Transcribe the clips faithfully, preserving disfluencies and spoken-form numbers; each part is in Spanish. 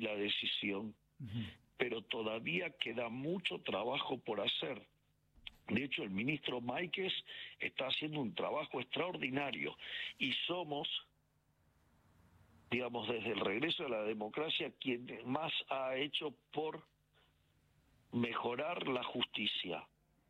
la decisión, uh-huh. pero todavía queda mucho trabajo por hacer. De hecho, el ministro Máiquez está haciendo un trabajo extraordinario y somos, digamos, desde el regreso a la democracia, quien más ha hecho por mejorar la justicia.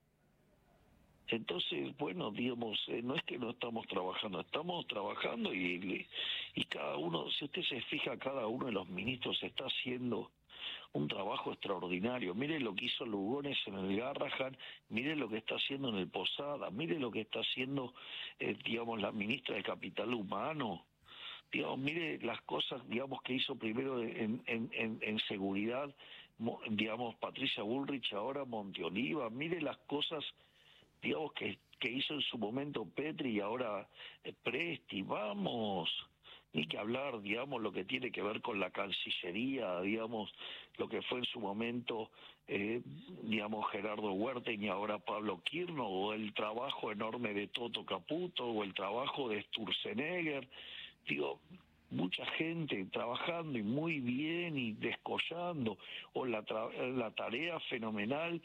Entonces, bueno, digamos, eh, no es que no estamos trabajando, estamos trabajando y, y cada uno, si usted se fija, cada uno de los ministros está haciendo un trabajo extraordinario. Mire lo que hizo Lugones en el Garrahan, mire lo que está haciendo en el Posada, mire lo que está haciendo, eh, digamos, la ministra de Capital Humano. Digamos, mire las cosas, digamos, que hizo primero en, en, en, en seguridad, digamos, Patricia Bullrich, ahora Monteoliva, mire las cosas, digamos, que, que hizo en su momento Petri y ahora eh, Presti, vamos, ni que hablar, digamos, lo que tiene que ver con la Cancillería, digamos, lo que fue en su momento, eh, digamos, Gerardo Huerta y ahora Pablo Kirchner, o el trabajo enorme de Toto Caputo, o el trabajo de Sturzenegger, digo, mucha gente trabajando y muy bien y descollando, o la, la tarea fenomenal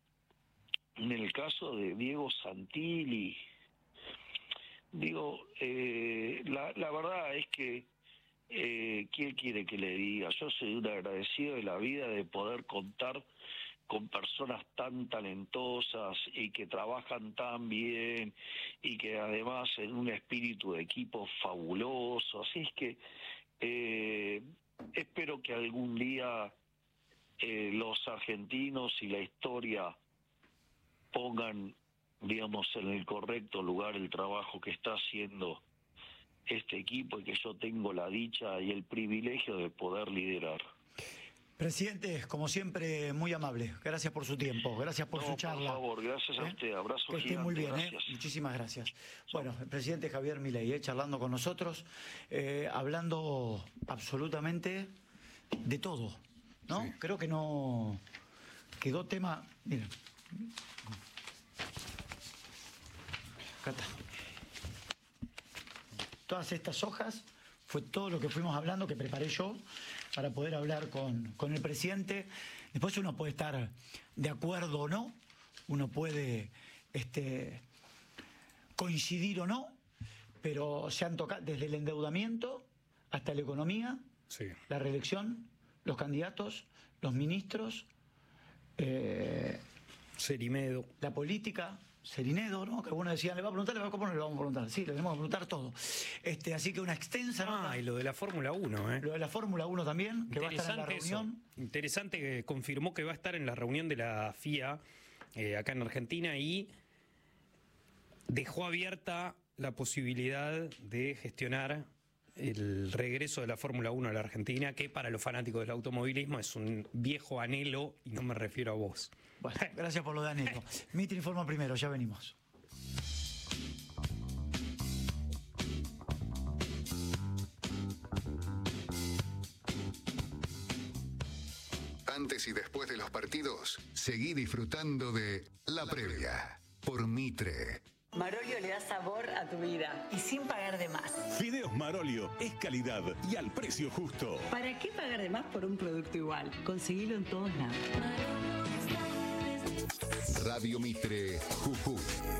en el caso de Diego Santilli. Digo, eh, la, la verdad es que, eh, ¿quién quiere que le diga? Yo soy un agradecido de la vida de poder contar con personas tan talentosas y que trabajan tan bien y que además en un espíritu de equipo fabuloso. Así es que eh, espero que algún día eh, los argentinos y la historia pongan, digamos, en el correcto lugar el trabajo que está haciendo este equipo y que yo tengo la dicha y el privilegio de poder liderar. Presidente, como siempre, muy amable. Gracias por su tiempo, gracias por no, su charla. Por favor, gracias a ¿Eh? usted. Abrazo que gigante. Esté muy bien, gracias. ¿eh? Muchísimas gracias. Bueno, el presidente Javier Milei, ¿eh? charlando con nosotros, eh, hablando absolutamente de todo, ¿no? Sí. Creo que no quedó tema. Miren. Acá está. Todas estas hojas fue todo lo que fuimos hablando, que preparé yo para poder hablar con, con el presidente. Después uno puede estar de acuerdo o no, uno puede este, coincidir o no, pero se han tocado desde el endeudamiento hasta la economía, sí. la reelección, los candidatos, los ministros, eh, Cerimedo, la política, Cerinedo, ¿no? Que algunos decían, ¿le va a preguntar? ¿Cómo no le vamos a preguntar? Sí, le tenemos que preguntar todo. Este, así que una extensa nota. Ah, y lo de la Fórmula uno, ¿eh? Lo de la Fórmula uno también, que va a estar en la reunión. Eso. Interesante que confirmó que va a estar en la reunión de la F I A eh, acá en Argentina y dejó abierta la posibilidad de gestionar el regreso de la Fórmula uno a la Argentina, que para los fanáticos del automovilismo es un viejo anhelo y no me refiero a vos. Bueno, gracias por lo de anhelo. Mitre informa primero, ya venimos. Antes y después de los partidos, seguí disfrutando de La Previa por Mitre. Marolio le da sabor a tu vida y sin pagar de más. Fideos Marolio es calidad y al precio justo. ¿Para qué pagar de más por un producto igual? Conseguilo en todos lados. Radio Mitre, Jujuy.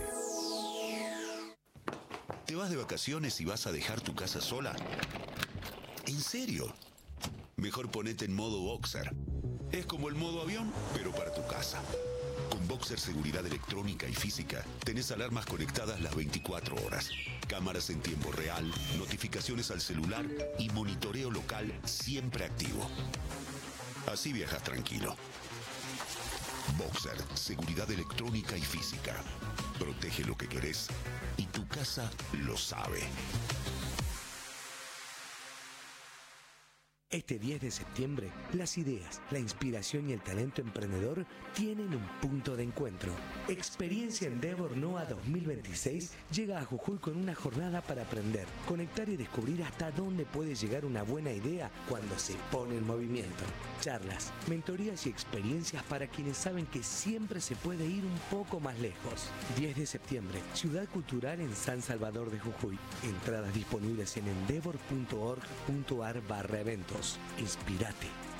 ¿Te vas de vacaciones y vas a dejar tu casa sola? ¿En serio? Mejor ponete en modo Boxer. Es como el modo avión, pero para tu casa. Con Boxer Seguridad Electrónica y Física, tenés alarmas conectadas las veinticuatro horas, cámaras en tiempo real, notificaciones al celular y monitoreo local siempre activo. Así viajas tranquilo. Boxer Seguridad Electrónica y Física. Protege lo que querés y tu casa lo sabe. Este diez de septiembre, las ideas, la inspiración y el talento emprendedor tienen un punto de encuentro. Experiencia Endeavor NOA dos mil veintiséis llega a Jujuy con una jornada para aprender, conectar y descubrir hasta dónde puede llegar una buena idea cuando se pone en movimiento. Charlas, mentorías y experiencias para quienes saben que siempre se puede ir un poco más lejos. diez de septiembre, Ciudad Cultural en San Salvador de Jujuy. Entradas disponibles en endeavor punto org punto ar barra eventos. Inspírate.